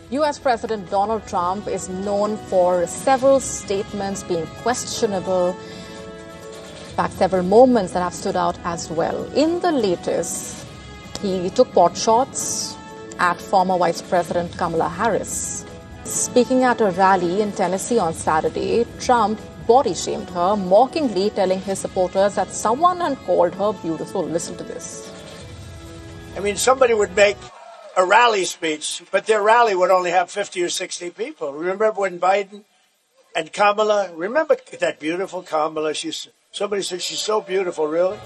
U.S. President Donald Trump is known for several statements being questionable, in fact, several moments that have stood out as well. In the latest, he took pot shots at former Vice President Kamala Harris. Speaking at a rally in Tennessee on Saturday, Trump body-shamed her, mockingly telling his supporters that someone had called her beautiful. Listen to this. I mean, somebody would make a rally speech, but their rally would only have 50 or 60 people. Remember when Biden and Kamala, remember that beautiful Kamala? Somebody said she's so beautiful, really?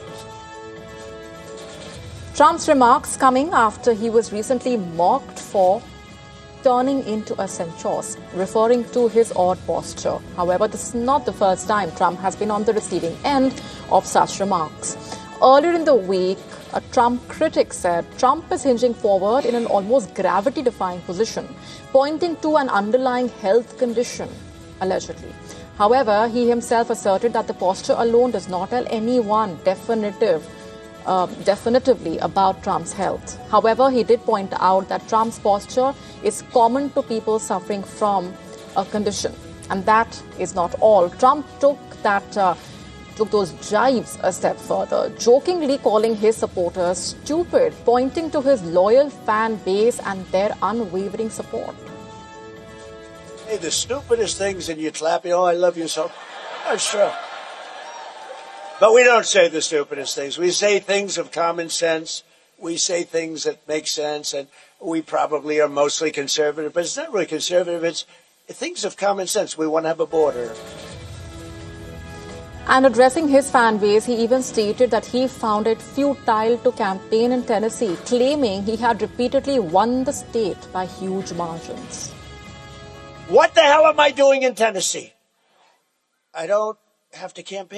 Trump's remarks coming after he was recently mocked for turning into a centaur, referring to his odd posture. However, this is not the first time Trump has been on the receiving end of such remarks. Earlier in the week, a Trump critic said Trump is hinging forward in an almost gravity-defying position, pointing to an underlying health condition, allegedly. However, he himself asserted that the posture alone does not tell anyone definitively about Trump's health. However, he did point out that Trump's posture is common to people suffering from a condition. And that is not all. Trump took those jibes a step further, jokingly calling his supporters stupid, pointing to his loyal fan base and their unwavering support. Hey, the stupidest things, and you clap, oh, I love you so. That's true. But we don't say the stupidest things. We say things of common sense. We say things that make sense, and we probably are mostly conservative, but it's not really conservative. It's things of common sense. We want to have a border. And addressing his fan base, he even stated that he found it futile to campaign in Tennessee, claiming he had repeatedly won the state by huge margins. What the hell am I doing in Tennessee? I don't have to campaign.